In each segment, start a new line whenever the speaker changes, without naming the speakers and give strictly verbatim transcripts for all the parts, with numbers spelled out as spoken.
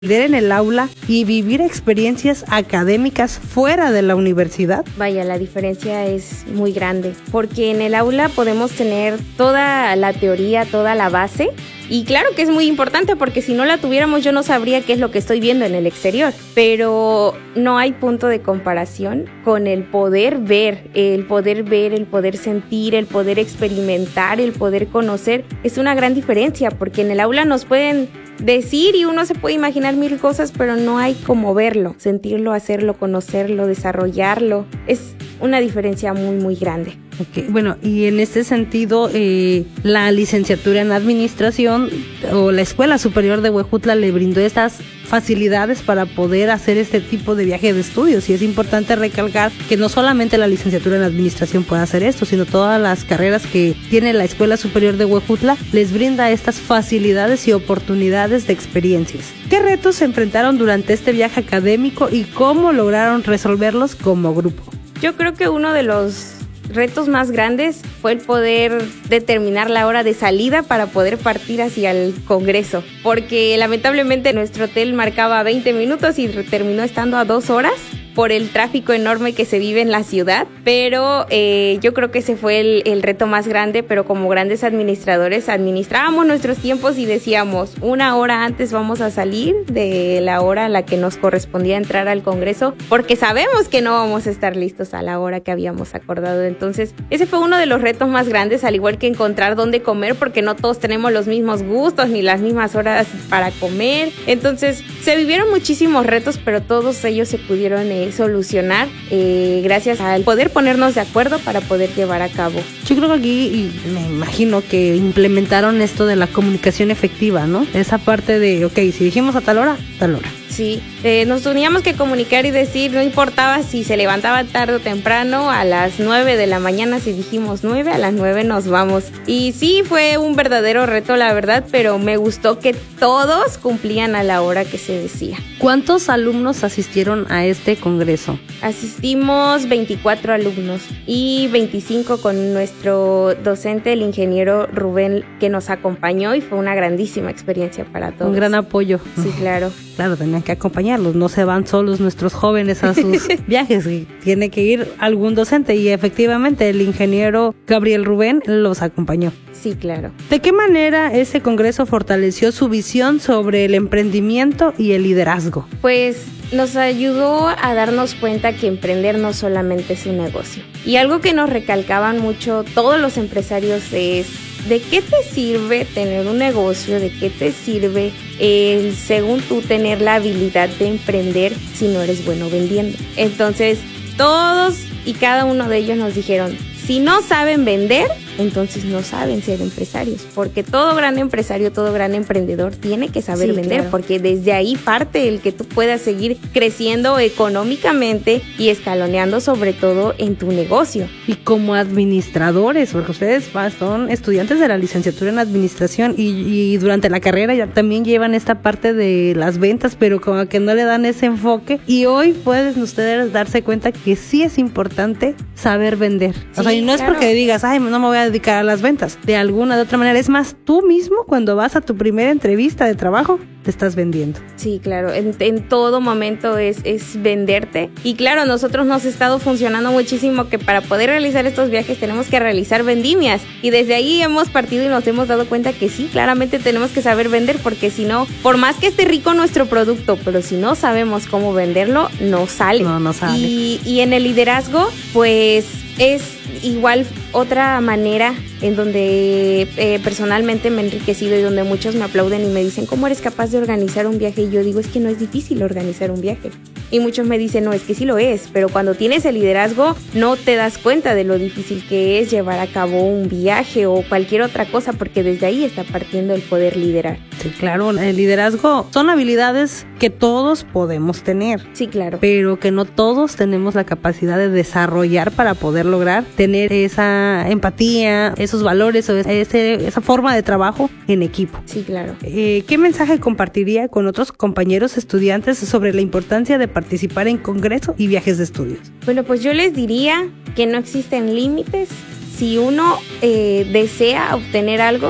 en el aula y vivir experiencias académicas fuera de la universidad?
Vaya, la diferencia es muy grande, porque en el aula podemos tener toda la teoría, toda la base, y claro que es muy importante porque si no la tuviéramos yo no sabría qué es lo que estoy viendo en el exterior, pero no hay punto de comparación con el poder ver, el poder ver, el poder sentir, el poder experimentar, el poder conocer. Es una gran diferencia porque en el aula nos pueden decir y uno se puede imaginar mil cosas, pero no hay como verlo, sentirlo, hacerlo, conocerlo, desarrollarlo. Es una diferencia muy, muy grande.
Okay. Bueno, y en este sentido, eh, la licenciatura en administración o la Escuela Superior de Huejutla le brindó estas facilidades para poder hacer este tipo de viaje de estudios, y es importante recalcar que no solamente la licenciatura en administración puede hacer esto, sino todas las carreras que tiene la Escuela Superior de Huejutla les brinda estas facilidades y oportunidades de experiencias. ¿Qué retos se enfrentaron durante este viaje académico y cómo lograron resolverlos como grupo?
Yo creo que uno de los retos más grandes fue el poder determinar la hora de salida para poder partir hacia el congreso, porque lamentablemente nuestro hotel marcaba veinte minutos y terminó estando a dos horas por el tráfico enorme que se vive en la ciudad, pero eh, yo creo que ese fue el, el reto más grande, pero como grandes administradores administrábamos nuestros tiempos y decíamos, una hora antes vamos a salir de la hora a la que nos correspondía entrar al congreso, porque sabemos que no vamos a estar listos a la hora que habíamos acordado. Entonces, ese fue uno de los retos más grandes, al igual que encontrar dónde comer, porque no todos tenemos los mismos gustos ni las mismas horas para comer. Entonces, se vivieron muchísimos retos, pero todos ellos se pudieron eh, solucionar eh, gracias al poder ponernos de acuerdo para poder llevar a cabo.
Yo creo que aquí me imagino que implementaron esto de la comunicación efectiva, ¿no? Esa parte de, ok, si dijimos a tal hora, tal hora.
Sí, eh, nos teníamos que comunicar y decir, no importaba si se levantaba tarde o temprano, a las nueve de la mañana, si dijimos nueve, a las nueve nos vamos. Y sí, fue un verdadero reto, la verdad, pero me gustó que todos cumplían a la hora que se decía.
¿Cuántos alumnos asistieron a este congreso?
Asistimos veinticuatro alumnos y veinticinco con nuestro docente, el ingeniero Rubén, que nos acompañó, y fue una grandísima experiencia para todos.
Un gran apoyo.
Sí, claro.
Claro, tenían que acompañarlos, no se van solos nuestros jóvenes a sus viajes, y tiene que ir algún docente, y efectivamente el ingeniero Gabriel Rubén los acompañó.
Sí, claro.
¿De qué manera ese congreso fortaleció su visión sobre el emprendimiento y el liderazgo?
Pues nos ayudó a darnos cuenta que emprender no solamente es un negocio. Y algo que nos recalcaban mucho todos los empresarios es: ¿de qué te sirve tener un negocio? ¿De qué te sirve, eh, según tú, tener la habilidad de emprender si no eres bueno vendiendo? Entonces, todos y cada uno de ellos nos dijeron, si no saben vender, entonces no saben ser empresarios, porque todo gran empresario, todo gran emprendedor tiene que saber sí, vender, claro. Porque desde ahí parte el que tú puedas seguir creciendo económicamente y escaloneando sobre todo en tu negocio.
Y como administradores, porque ustedes son estudiantes de la licenciatura en administración y, y durante la carrera ya también llevan esta parte de las ventas, pero como que no le dan ese enfoque, y hoy pueden ustedes darse cuenta que sí es importante saber vender. O sea,
Sí,
y no es
claro.
porque digas, ay, no me voy a dedicar a las ventas. De alguna de otra manera, es más, tú mismo cuando vas a tu primera entrevista de trabajo, te estás vendiendo.
Sí, claro, en, en todo momento es, es venderte. Y claro, nosotros nos ha estado funcionando muchísimo que para poder realizar estos viajes tenemos que realizar vendimias. Y desde ahí hemos partido y nos hemos dado cuenta que sí, claramente tenemos que saber vender, porque si no, por más que esté rico nuestro producto, pero si no sabemos cómo venderlo, no sale.
No, no sale.
Y, y en el liderazgo, pues es igual otra manera en donde eh, personalmente me he enriquecido y donde muchos me aplauden y me dicen, ¿cómo eres capaz de organizar un viaje? Y yo digo, es que no es difícil organizar un viaje. Y muchos me dicen, no, es que sí lo es, pero cuando tienes el liderazgo no te das cuenta de lo difícil que es llevar a cabo un viaje o cualquier otra cosa, porque desde ahí está partiendo el poder liderar.
Sí, claro, el liderazgo son habilidades que todos podemos tener.
Sí, claro.
Pero que no todos tenemos la capacidad de desarrollar para poder lograr tener esa empatía, esos valores o ese, esa forma de trabajo en equipo.
Sí, claro.
Eh, ¿Qué mensaje compartiría con otros compañeros estudiantes sobre la importancia de participar en congresos y viajes de estudios?
Bueno, pues yo les diría que no existen límites. Si uno eh, desea obtener algo,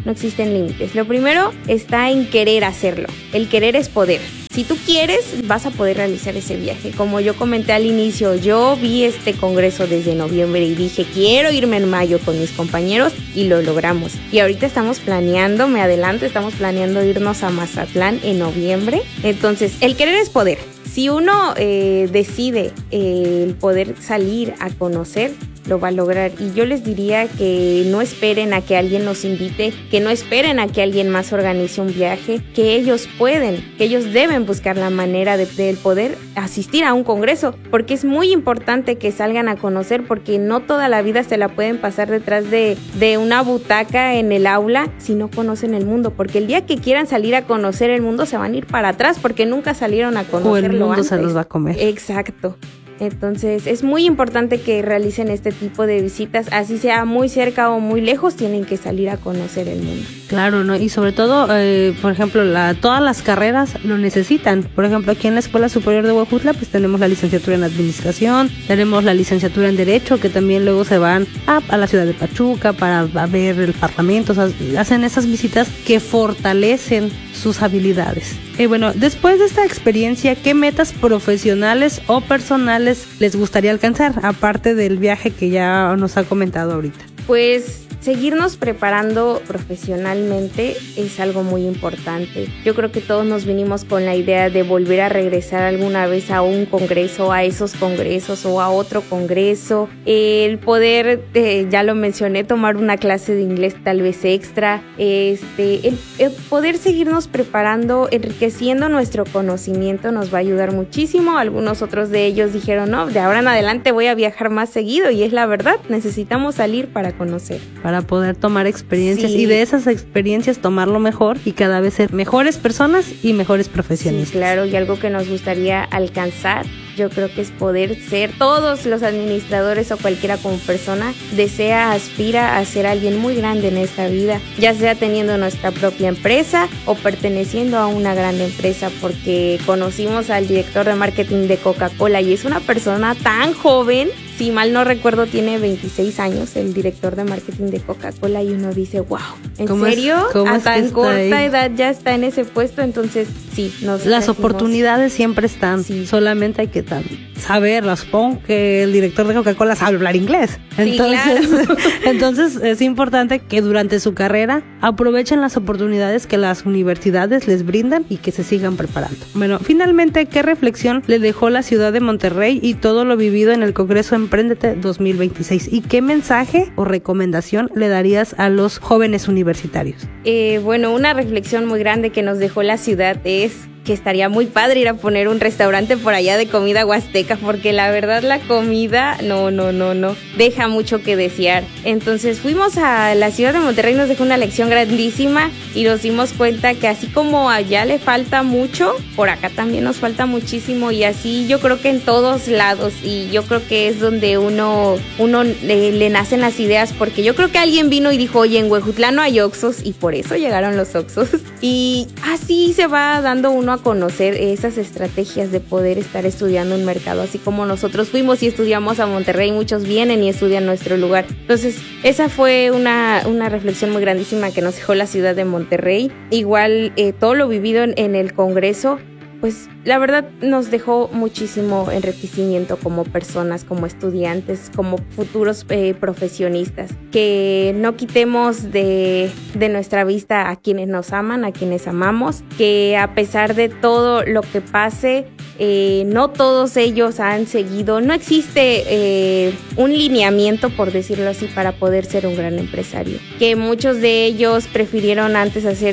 no existen límites. Lo primero está en querer hacerlo. El querer es poder. Si tú quieres, vas a poder realizar ese viaje. Como yo comenté al inicio, yo vi este congreso desde noviembre y dije, quiero irme en mayo con mis compañeros y lo logramos. Y ahorita estamos planeando, me adelanto, estamos planeando irnos a Mazatlán en noviembre. Entonces, el querer es poder. Si uno eh, decide eh, el poder salir a conocer, lo va a lograr. Y yo les diría que no esperen a que alguien los invite, que no esperen a que alguien más organice un viaje, que ellos pueden, que ellos deben buscar la manera de, de poder asistir a un congreso, porque es muy importante que salgan a conocer, porque no toda la vida se la pueden pasar detrás de, de una butaca en el aula si no conocen el mundo, porque el día que quieran salir a conocer el mundo se van a ir para atrás porque nunca salieron a conocerlo
o el mundo
antes.
Se los va a comer.
Exacto. Entonces es muy importante que realicen este tipo de visitas, así sea muy cerca o muy lejos, tienen que salir a conocer el mundo.
Claro, ¿no? Y sobre todo, eh, por ejemplo, la, todas las carreras lo necesitan. Por ejemplo, aquí en la Escuela Superior de Huejutla, pues tenemos la licenciatura en Administración, tenemos la licenciatura en Derecho, que también luego se van a, a la ciudad de Pachuca para a ver el Parlamento, o sea, hacen esas visitas que fortalecen sus habilidades. Y eh, bueno, después de esta experiencia, ¿qué metas profesionales o personales les gustaría alcanzar, aparte del viaje que ya nos ha comentado ahorita?
Pues seguirnos preparando profesionalmente es algo muy importante. Yo creo que todos nos vinimos con la idea de volver a regresar alguna vez a un congreso, a esos congresos o a otro congreso. El poder, eh, ya lo mencioné, tomar una clase de inglés tal vez extra. Este, el, el poder seguirnos preparando, enriqueciendo nuestro conocimiento nos va a ayudar muchísimo. Algunos otros de ellos dijeron, no, de ahora en adelante voy a viajar más seguido, y es la verdad, necesitamos salir para conocer.
Para poder tomar experiencias,
sí.
Y de esas experiencias tomar lo mejor y cada vez ser mejores personas y mejores profesionistas.
Sí, claro, y algo que nos gustaría alcanzar, yo creo que es poder ser, todos los administradores o cualquiera como persona desea, aspira a ser alguien muy grande en esta vida, ya sea teniendo nuestra propia empresa o perteneciendo a una gran empresa, porque conocimos al director de marketing de Coca-Cola y es una persona tan joven. Si mal no recuerdo, tiene veintiséis años el director de marketing de Coca-Cola, y uno dice, wow, ¿en serio? A tan corta edad ya está en ese puesto. Entonces, sí, nos
las
trajimos.
Oportunidades siempre están, sí. Solamente hay que saberlas. Supongo que el director de Coca-Cola sabe hablar inglés. Entonces, sí, claro. Entonces es importante que durante su carrera aprovechen las oportunidades que las universidades les brindan y que se sigan preparando. Bueno, finalmente, ¿qué reflexión le dejó la ciudad de Monterrey y todo lo vivido en el Congreso Emprendete dos mil veintiséis? ¿Y qué mensaje o recomendación le darías a los jóvenes universitarios?
Eh, bueno, una reflexión muy grande que nos dejó la ciudad es que estaría muy padre ir a poner un restaurante por allá de comida huasteca, porque la verdad la comida no, no, no, no, deja mucho que desear. Entonces fuimos a la ciudad de Monterrey, nos dejó una lección grandísima y nos dimos cuenta que así como allá le falta mucho, por acá también nos falta muchísimo, y así yo creo que en todos lados, y yo creo que es donde uno, uno le, le nacen las ideas, porque yo creo que alguien vino y dijo, oye, en Huejutla no hay Oxxos, y por eso llegaron los Oxxos, y así se va dando uno a conocer esas estrategias de poder estar estudiando un mercado, así como nosotros fuimos y estudiamos a Monterrey, muchos vienen y estudian nuestro lugar. Entonces esa fue una, una reflexión muy grandísima que nos dejó la ciudad de Monterrey. Igual eh, todo lo vivido en, en el Congreso, pues la verdad nos dejó muchísimo enriquecimiento como personas, como estudiantes, como futuros eh, profesionistas. Que no quitemos de, de nuestra vista a quienes nos aman, a quienes amamos, que a pesar de todo lo que pase, eh, no todos ellos han seguido, no existe eh, un lineamiento, por decirlo así, para poder ser un gran empresario. Que muchos de ellos prefirieron antes hacer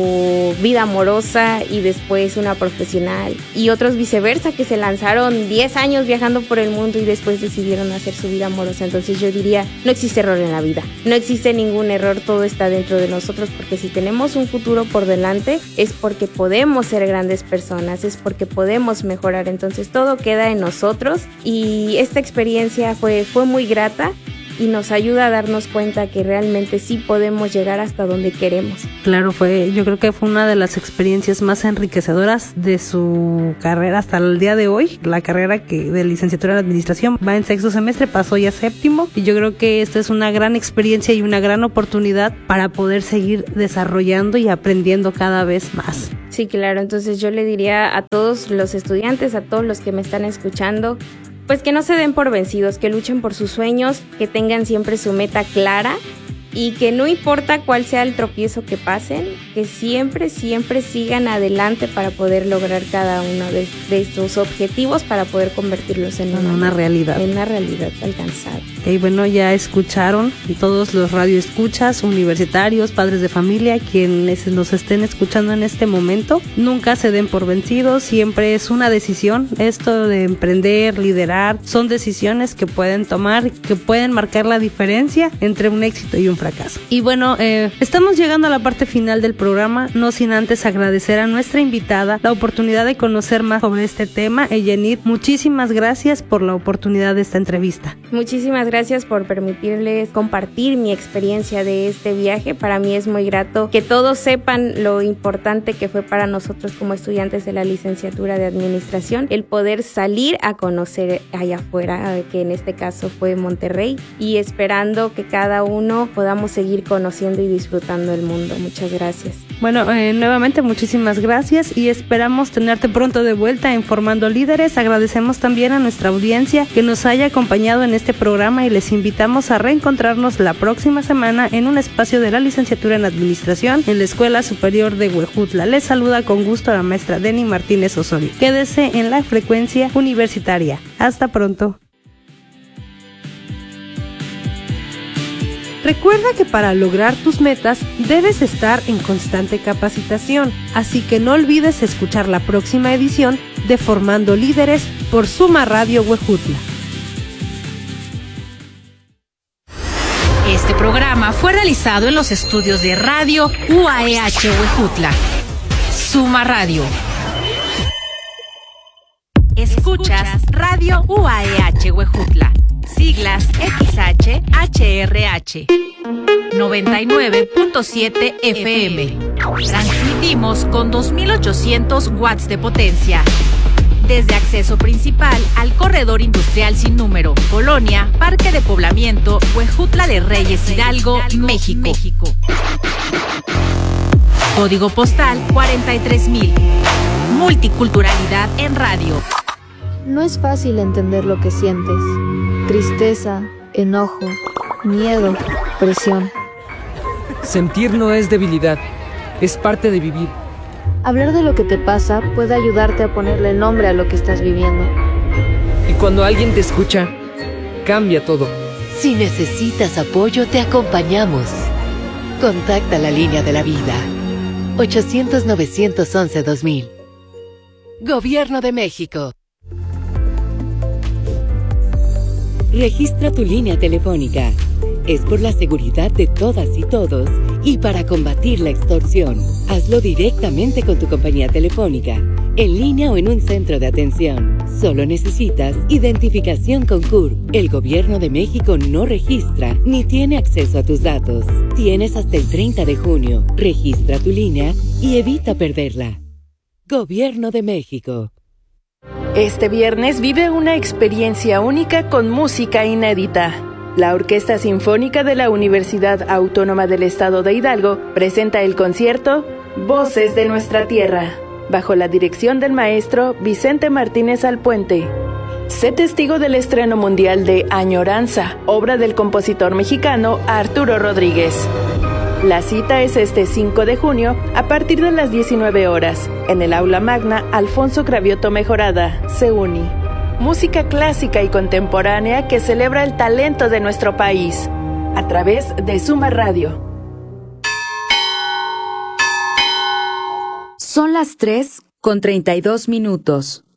su vida amorosa y después una profesión, y otros viceversa, que se lanzaron diez años viajando por el mundo y después decidieron hacer su vida amorosa. Entonces yo diría, no existe error en la vida, no existe ningún error, todo está dentro de nosotros, porque si tenemos un futuro por delante es porque podemos ser grandes personas, es porque podemos mejorar. Entonces todo queda en nosotros, y esta experiencia fue, fue muy grata. y nos ayuda a darnos cuenta que realmente sí podemos llegar hasta donde queremos.
Claro, fue, yo creo que fue una de las experiencias más enriquecedoras de su carrera hasta el día de hoy. La carrera que de licenciatura en administración va en sexto semestre, pasó ya séptimo, y yo creo que esta es una gran experiencia y una gran oportunidad para poder seguir desarrollando y aprendiendo cada vez más.
Sí, claro, entonces yo le diría a todos los estudiantes, a todos los que me están escuchando, pues que no se den por vencidos, que luchen por sus sueños, que tengan siempre su meta clara y que no importa cuál sea el tropiezo que pasen, que siempre, siempre sigan adelante para poder lograr cada uno de, de estos objetivos, para poder convertirlos en una,
una realidad.
En una realidad alcanzada.
Ok, bueno, ya escucharon todos los radioescuchas, universitarios, padres de familia, quienes nos estén escuchando en este momento. Nunca se den por vencidos, siempre es una decisión. Esto de emprender, liderar, son decisiones que pueden tomar, que pueden marcar la diferencia entre un éxito y un fracaso. Y bueno, eh, estamos llegando a la parte final del programa, no sin antes agradecer a nuestra invitada la oportunidad de conocer más sobre este tema. Eyenit, muchísimas gracias por la oportunidad de esta entrevista.
Muchísimas gracias por permitirles compartir mi experiencia de este viaje. Para mí es muy grato que todos sepan lo importante que fue para nosotros como estudiantes de la licenciatura de administración el poder salir a conocer allá afuera, que en este caso fue Monterrey, y esperando que cada uno podamos seguir conociendo y disfrutando el mundo. Muchas gracias.
Bueno, eh, nuevamente muchísimas gracias y esperamos tenerte pronto de vuelta en Formando Líderes. Agradecemos también a nuestra audiencia que nos haya acompañado en este programa y les invitamos a reencontrarnos la próxima semana en un espacio de la licenciatura en Administración en la Escuela Superior de Huejutla. Les saluda con gusto a la maestra Denny Martínez Osorio. Quédese en la frecuencia universitaria. Hasta pronto. Recuerda que para lograr tus metas debes estar en constante capacitación, así que no olvides escuchar la próxima edición de Formando Líderes por Suma Radio Huejutla.
Este programa fue realizado en los estudios de Radio U A E H Huejutla. Suma Radio. Escuchas Radio U A E H Huejutla. Siglas X H H R H noventa y nueve punto siete F M. Transmitimos con dos mil ochocientos watts de potencia. Desde acceso principal al corredor industrial sin número, Colonia, Parque de Poblamiento, Huejutla de Reyes, Hidalgo, México. México. Código postal cuarenta y tres mil. Multiculturalidad en radio.
No es fácil entender lo que sientes. Tristeza, enojo, miedo, presión.
Sentir no es debilidad, es parte de vivir.
Hablar de lo que te pasa puede ayudarte a ponerle nombre a lo que estás viviendo.
Y cuando alguien te escucha, cambia todo.
Si necesitas apoyo, te acompañamos. Contacta la línea de la vida. ochocientos, novecientos once, dos mil. Gobierno de México. Registra tu línea telefónica. Es por la seguridad de todas y todos y para combatir la extorsión. Hazlo directamente con tu compañía telefónica, en línea o en un centro de atención. Solo necesitas identificación con C U R. El Gobierno de México no registra ni tiene acceso a tus datos. Tienes hasta el treinta de junio. Registra tu línea y evita perderla. Gobierno de México.
Este viernes vive una experiencia única con música inédita. La Orquesta Sinfónica de la Universidad Autónoma del Estado de Hidalgo presenta el concierto Voces de Nuestra Tierra, bajo la dirección del maestro Vicente Martínez Alpuente. Sé testigo del estreno mundial de Añoranza, obra del compositor mexicano Arturo Rodríguez. La cita es este cinco de junio a partir de las diecinueve horas, en el Aula Magna Alfonso Cravioto Mejorada, CEUNI. Música clásica y contemporánea que celebra el talento de nuestro país, a través de Suma Radio.
Son las tres con treinta y dos minutos.